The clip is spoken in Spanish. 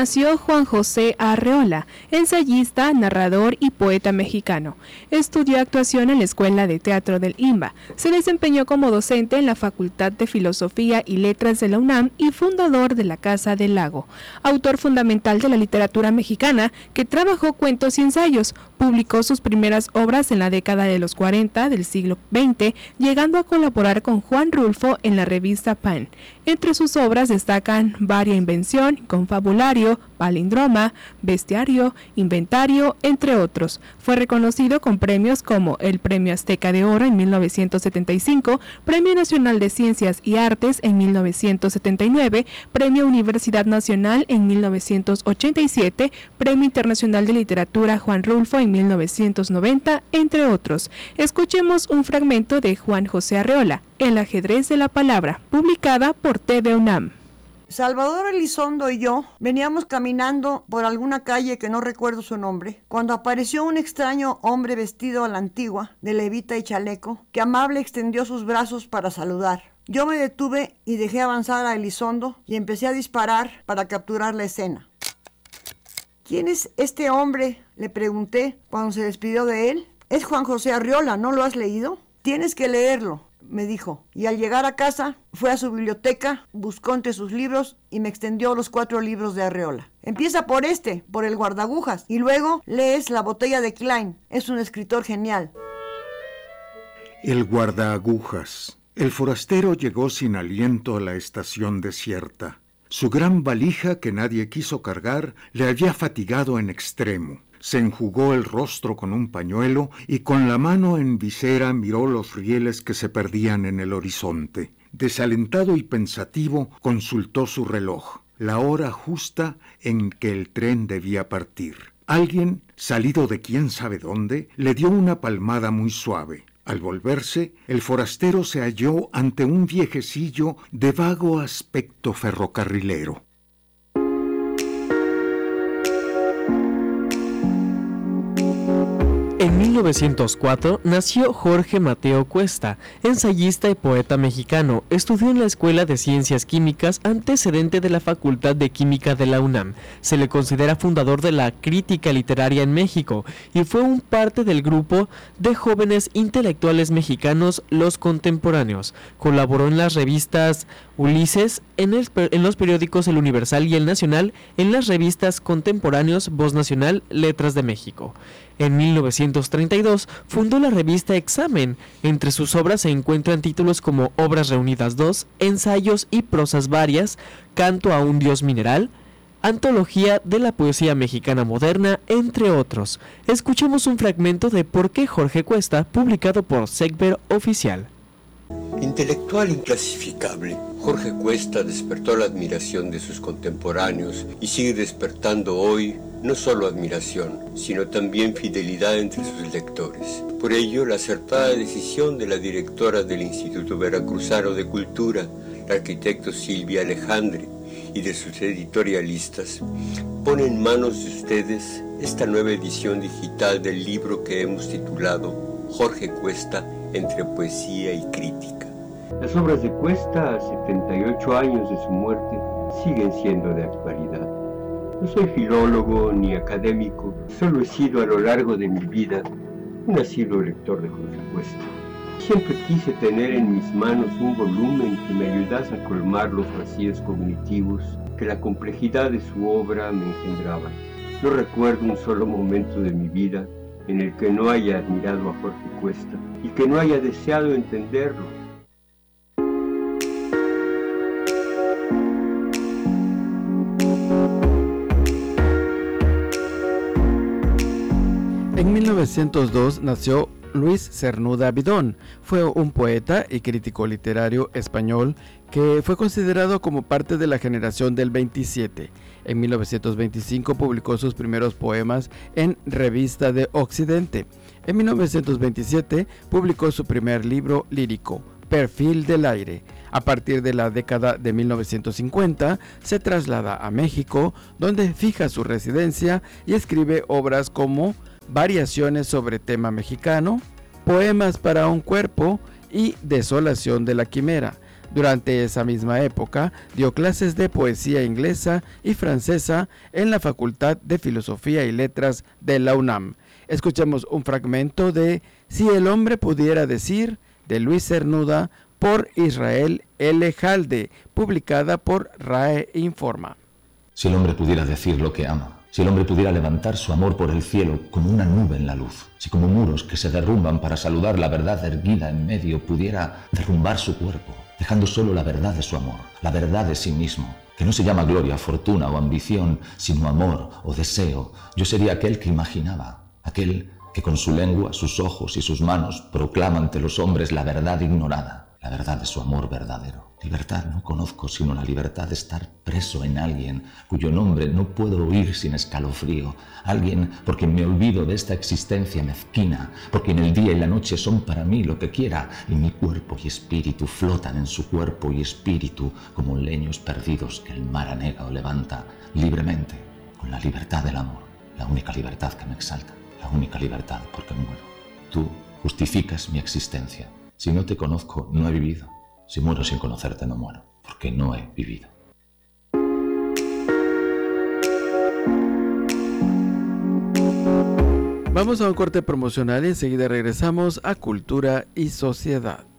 nació Juan José Arreola, ensayista, narrador y poeta mexicano. Estudió actuación en la Escuela de Teatro del IMBA. Se desempeñó como docente en la Facultad de Filosofía y Letras de la UNAM y fundador de la Casa del Lago. Autor fundamental de la literatura mexicana, que trabajó cuentos y ensayos. Publicó sus primeras obras en la década de los 40 del siglo XX, llegando a colaborar con Juan Rulfo en la revista Pan. Entre sus obras destacan Varia Invención, Confabulario, Palíndroma, Bestiario, Inventario, entre otros. Fue reconocido con premios como el Premio Azteca de Oro en 1975, Premio Nacional de Ciencias y Artes en 1979, Premio Universidad Nacional en 1987, Premio Internacional de Literatura Juan Rulfo en 1990, entre otros. Escuchemos un fragmento de Juan José Arreola, El ajedrez de la palabra, publicada por TV UNAM. Salvador Elizondo y yo veníamos caminando por alguna calle que no recuerdo su nombre, cuando apareció un extraño hombre vestido a la antigua, de levita y chaleco, que amable extendió sus brazos para saludar. Yo me detuve y dejé avanzar a Elizondo y empecé a disparar para capturar la escena. ¿Quién es este hombre?, le pregunté cuando se despidió de él. Es Juan José Arreola, ¿no lo has leído? Tienes que leerlo, me dijo, y al llegar a casa fue a su biblioteca, buscó entre sus libros y me extendió los 4 libros de Arreola. Empieza por por El guardagujas, y luego lees La botella de Klein. Es un escritor genial. El guardagujas. El forastero llegó sin aliento a la estación desierta. Su gran valija, que nadie quiso cargar, le había fatigado en extremo. Se enjugó el rostro con un pañuelo y con la mano en visera miró los rieles que se perdían en el horizonte. Desalentado y pensativo, consultó su reloj, la hora justa en que el tren debía partir. Alguien, salido de quién sabe dónde, le dio una palmada muy suave. Al volverse, el forastero se halló ante un viejecillo de vago aspecto ferrocarrilero. En 1904 nació Jorge Mateo Cuesta, ensayista y poeta mexicano. Estudió en la Escuela de Ciencias Químicas, antecedente de la Facultad de Química de la UNAM. Se le considera fundador de la crítica literaria en México y fue un parte del grupo de jóvenes intelectuales mexicanos Los Contemporáneos. Colaboró en las revistas Ulises, en los periódicos El Universal y El Nacional, en las revistas Contemporáneos, Voz Nacional, Letras de México. En 1932 fundó la revista Examen. Entre sus obras se encuentran títulos como Obras Reunidas 2, Ensayos y prosas varias, Canto a un Dios mineral, Antología de la Poesía Mexicana Moderna, entre otros. Escuchemos un fragmento de Por qué Jorge Cuesta, publicado por Secber Oficial. Intelectual inclasificable, Jorge Cuesta despertó la admiración de sus contemporáneos y sigue despertando hoy no solo admiración, sino también fidelidad entre sus lectores. Por ello, la acertada decisión de la directora del Instituto Veracruzano de Cultura, la arquitecto Silvia Alejandre, y de sus editorialistas, pone en manos de ustedes esta nueva edición digital del libro que hemos titulado Jorge Cuesta entre poesía y crítica. Las obras de Cuesta, a 78 años de su muerte, siguen siendo de actualidad. No soy filólogo ni académico, solo he sido a lo largo de mi vida un asiduo lector de Jorge Cuesta. Siempre quise tener en mis manos un volumen que me ayudase a colmar los vacíos cognitivos que la complejidad de su obra me engendraba. No recuerdo un solo momento de mi vida en el que no haya admirado a Jorge Cuesta y que no haya deseado entenderlo. En 1902 nació Luis Cernuda Bidón. Fue un poeta y crítico literario español que fue considerado como parte de la generación del 27. En 1925 publicó sus primeros poemas en Revista de Occidente. En 1927 publicó su primer libro lírico, Perfil del Aire. A partir de la década de 1950 se traslada a México, donde fija su residencia y escribe obras como Variaciones sobre tema mexicano, Poemas para un cuerpo y Desolación de la Quimera. Durante esa misma época, dio clases de poesía inglesa y francesa en la Facultad de Filosofía y Letras de la UNAM. Escuchemos un fragmento de Si el hombre pudiera decir, de Luis Cernuda, por Israel L. Halde, publicada por RAE Informa. Si el hombre pudiera decir lo que ama, si el hombre pudiera levantar su amor por el cielo como una nube en la luz, si como muros que se derrumban para saludar la verdad erguida en medio pudiera derrumbar su cuerpo, dejando solo la verdad de su amor, la verdad de sí mismo, que no se llama gloria, fortuna o ambición, sino amor o deseo, yo sería aquel que imaginaba, aquel que con su lengua, sus ojos y sus manos proclama ante los hombres la verdad ignorada, la verdad de su amor verdadero. Libertad no conozco sino la libertad de estar preso en alguien cuyo nombre no puedo oír sin escalofrío, alguien por quien me olvido de esta existencia mezquina, porque en el día y la noche son para mí lo que quiera y mi cuerpo y espíritu flotan en su cuerpo y espíritu como leños perdidos que el mar anega o levanta libremente, con la libertad del amor, la única libertad que me exalta, la única libertad porque muero. Tú justificas mi existencia. Si no te conozco, no he vivido. Si muero sin conocerte, no muero, porque no he vivido. Vamos a un corte promocional y enseguida regresamos a Cultura y Sociedad.